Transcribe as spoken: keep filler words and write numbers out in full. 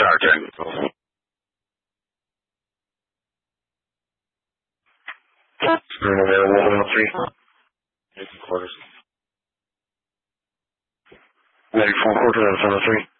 Tower technical. Turn available one oh three. Quarters. ninety-four quarter, that's one oh three.